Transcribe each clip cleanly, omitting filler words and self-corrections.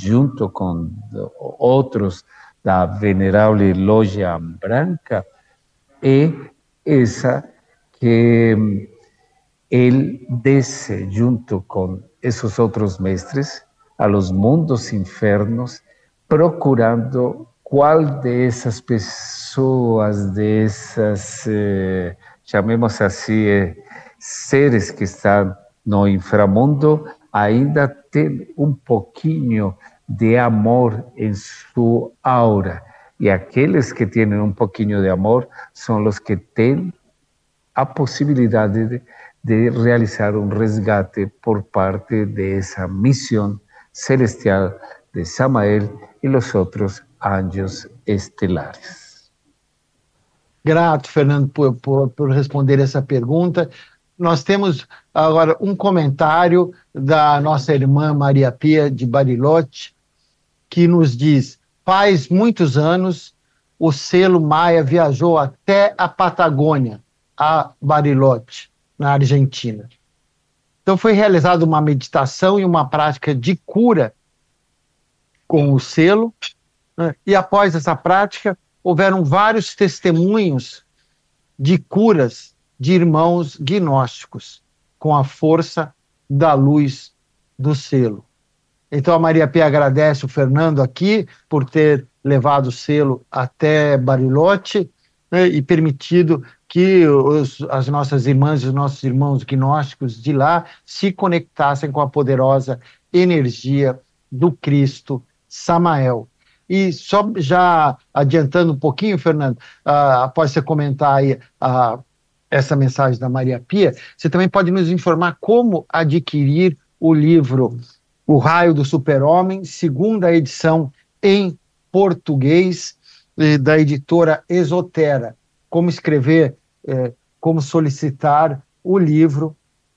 junto com outros da Venerável Loja Branca, é essa que ele desce junto com esses outros mestres a los mundos infernos, procurando qual dessas pessoas, dessas, chamemos assim, seres que estão no inframundo, ainda tem um pouquinho de amor em sua aura. E aqueles que têm um pouquinho de amor são os que têm a possibilidade de realizar um resgate por parte dessa missão celestial de Samael e os outros anjos estelares. Grato, Fernando, por responder essa pergunta. Nós temos agora um comentário da nossa irmã Maria Pia de Bariloche, que nos diz: faz muitos anos o selo Maia viajou até a Patagônia, a Bariloche, na Argentina. Então foi realizada uma meditação e uma prática de cura com o selo, né? E após essa prática houveram vários testemunhos de curas de irmãos gnósticos com a força da luz do selo. Então a Maria Pia agradece o Fernando aqui por ter levado o selo até Bariloche, né, e permitido que as nossas irmãs e os nossos irmãos gnósticos de lá se conectassem com a poderosa energia do Cristo Samael. E só já adiantando um pouquinho, Fernando, após você comentar aí essa mensagem da Maria Pia, você também pode nos informar como adquirir o livro O Raio do Super-Homem, segunda edição em português, da editora Esotera. Como escrever, como solicitar o livro,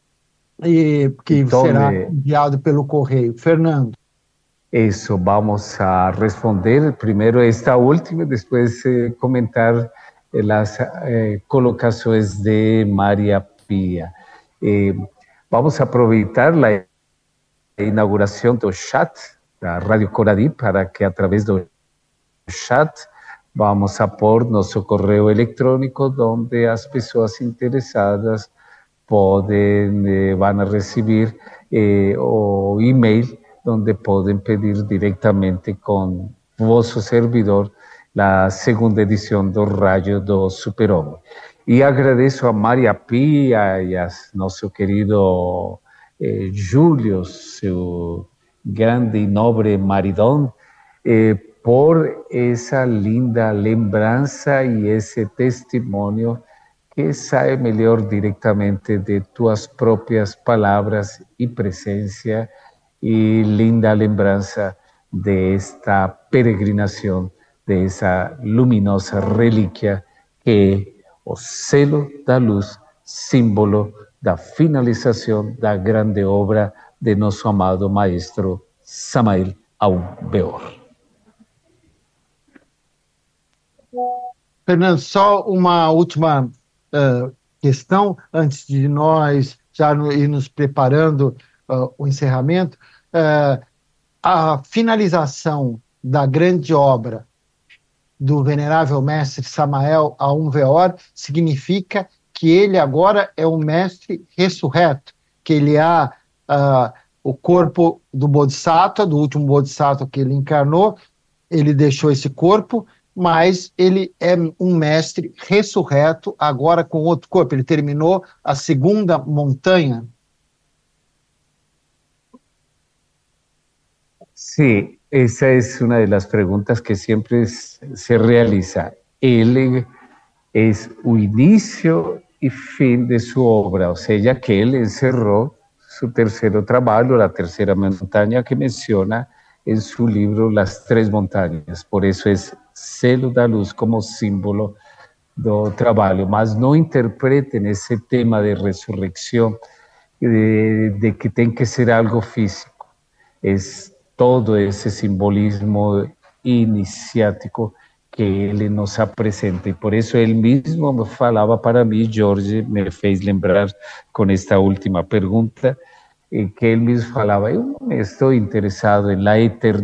que será enviado pelo correio. Fernando. Isso, vamos a responder primeiro esta última, depois comentar as colocações de Maria Pia. Vamos aproveitar a inauguração do chat da Rádio Coradi para que, através do chat, vamos a pôr nosso correio eletrônico, onde as pessoas interessadas vão receber o e-mail, onde podem pedir diretamente com vosso servidor a segunda edição do Raio do Super-Homem. E agradeço a Maria Pia e a nosso querido Júlio, seu grande e nobre maridão, por essa linda lembrança e esse testemunho que sai melhor diretamente de tuas próprias palavras e presença, e linda lembrança desta peregrinação, dessa luminosa relíquia que é o selo da luz, símbolo da finalização da grande obra de nosso amado maestro Samael Aun Weor. Fernando, só uma última questão, antes de nós já ir nos preparando o encerramento. A finalização da grande obra do venerável mestre Samael Aun Weor significa que ele agora é um mestre ressurreto, que ele o corpo do Bodhisattva, do último Bodhisattva que ele encarnou, ele deixou esse corpo, mas ele é um mestre ressurreto, agora com outro corpo. Ele terminou a segunda montanha. Sí, esa es una de las preguntas que siempre se realiza. Él es el inicio y fin de su obra, o sea, que él encerró su tercer trabajo, la tercera montaña que menciona en su libro Las Tres Montañas. Por eso es selo da luz como símbolo do trabalho, mas não interpretem esse tema de ressurreição de que tem que ser algo físico. É todo esse simbolismo iniciático que ele nos apresenta. E por isso ele mesmo falava para mim, Jorge me fez lembrar com esta última pergunta, que ele mesmo falava, eu estou interessado em la eternidade,